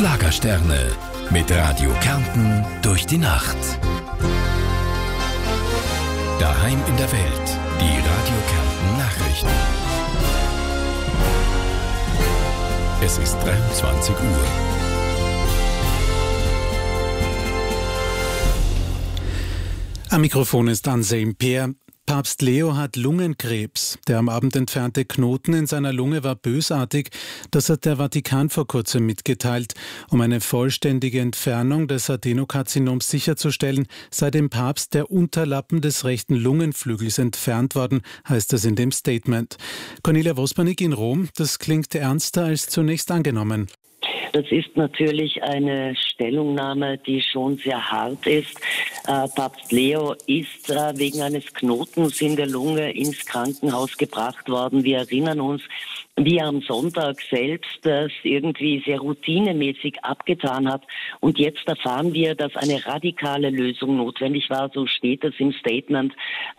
Schlagersterne mit Radio Kärnten durch die Nacht. Daheim in der Welt, die Radio Kärnten Nachrichten. Es ist 23 Uhr. Am Mikrofon ist Anselm Peer. Papst Leo hat Lungenkrebs. Der am Abend entfernte Knoten in seiner Lunge war bösartig. Das hat der Vatikan vor kurzem mitgeteilt. Um eine vollständige Entfernung des Adenokarbinoms sicherzustellen, sei dem Papst der Unterlappen des rechten Lungenflügels entfernt worden, heißt es in dem Statement. Cornelia Wospanik in Rom, das klingt ernster als zunächst angenommen. Das ist natürlich eine Stellungnahme, die schon sehr hart ist. Papst Leo ist wegen eines Knotens in der Lunge ins Krankenhaus gebracht worden. Wir erinnern uns, wie er am Sonntag selbst das irgendwie sehr routinemäßig abgetan hat. Und jetzt erfahren wir, dass eine radikale Lösung notwendig war. So steht es im Statement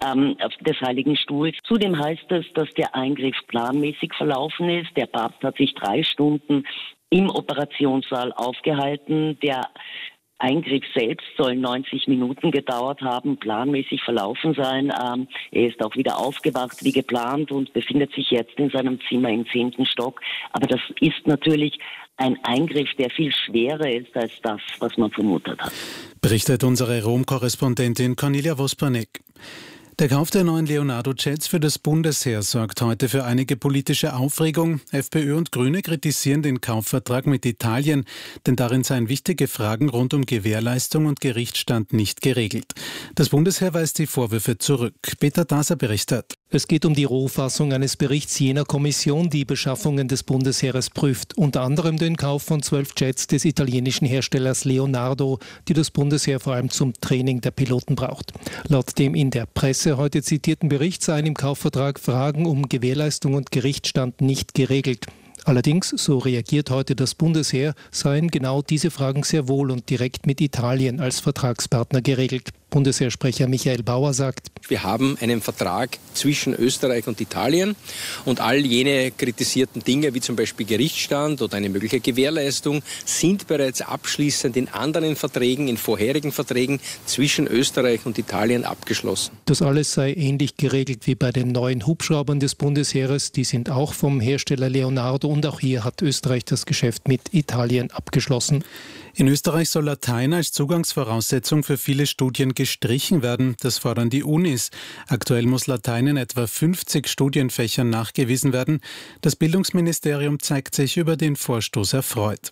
des Heiligen Stuhls. Zudem heißt es, dass der Eingriff planmäßig verlaufen ist. Der Papst hat sich 3 Stunden im Operationssaal aufgehalten. Der Eingriff selbst soll 90 Minuten gedauert haben, planmäßig verlaufen sein. Er ist auch wieder aufgewacht wie geplant und befindet sich jetzt in seinem Zimmer im 10. Stock. Aber das ist natürlich ein Eingriff, der viel schwerer ist als das, was man vermutet hat. Berichtet unsere Rom-Korrespondentin Cornelia Wospanik. Der Kauf der neuen Leonardo-Jets für das Bundesheer sorgt heute für einige politische Aufregung. FPÖ und Grüne kritisieren den Kaufvertrag mit Italien, denn darin seien wichtige Fragen rund um Gewährleistung und Gerichtsstand nicht geregelt. Das Bundesheer weist die Vorwürfe zurück. Peter Daser berichtet. Es geht um die Rohfassung eines Berichts jener Kommission, die Beschaffungen des Bundesheeres prüft. Unter anderem den Kauf von 12 Jets des italienischen Herstellers Leonardo, die das Bundesheer vor allem zum Training der Piloten braucht. Laut dem in der Presse heute zitierten Bericht seien im Kaufvertrag Fragen um Gewährleistung und Gerichtsstand nicht geregelt. Allerdings, so reagiert heute das Bundesheer, seien genau diese Fragen sehr wohl und direkt mit Italien als Vertragspartner geregelt. Bundesheersprecher Michael Bauer sagt: Wir haben einen Vertrag zwischen Österreich und Italien und all jene kritisierten Dinge, wie zum Beispiel Gerichtsstand oder eine mögliche Gewährleistung, sind bereits abschließend in anderen Verträgen, in vorherigen Verträgen zwischen Österreich und Italien abgeschlossen. Das alles sei ähnlich geregelt wie bei den neuen Hubschraubern des Bundesheeres. Die sind auch vom Hersteller Leonardo und auch hier hat Österreich das Geschäft mit Italien abgeschlossen. In Österreich soll Latein als Zugangsvoraussetzung für viele Studien gestrichen werden. Das fordern die Unis. Aktuell muss Latein in etwa 50 Studienfächern nachgewiesen werden. Das Bildungsministerium zeigt sich über den Vorstoß erfreut.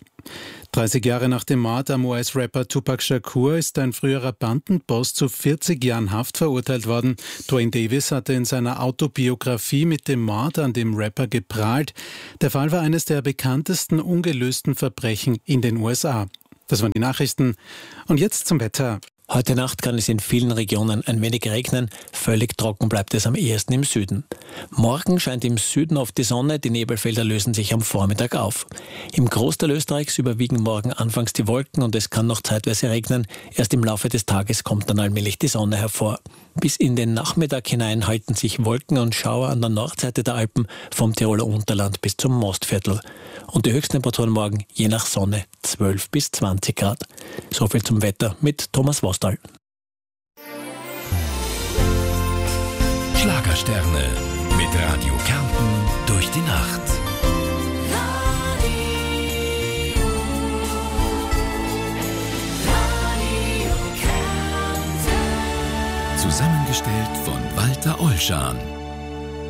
30 Jahre nach dem Mord am US-Rapper Tupac Shakur ist ein früherer Bandenboss zu 40 Jahren Haft verurteilt worden. Dwayne Davis hatte in seiner Autobiografie mit dem Mord an dem Rapper geprahlt. Der Fall war eines der bekanntesten ungelösten Verbrechen in den USA. Das waren die Nachrichten. Und jetzt zum Wetter. Heute Nacht kann es in vielen Regionen ein wenig regnen, völlig trocken bleibt es am ehesten im Süden. Morgen scheint im Süden oft die Sonne, die Nebelfelder lösen sich am Vormittag auf. Im Großteil Österreichs überwiegen morgen anfangs die Wolken und es kann noch zeitweise regnen. Erst im Laufe des Tages kommt dann allmählich die Sonne hervor. Bis in den Nachmittag hinein halten sich Wolken und Schauer an der Nordseite der Alpen vom Tiroler Unterland bis zum Mostviertel. Und die Höchsttemperaturen morgen, je nach Sonne, 12 bis 20 Grad. So viel zum Wetter mit Thomas Wostal. Schlagersterne mit Radio Kärnten durch die Nacht. Zusammengestellt von Walter Olschan.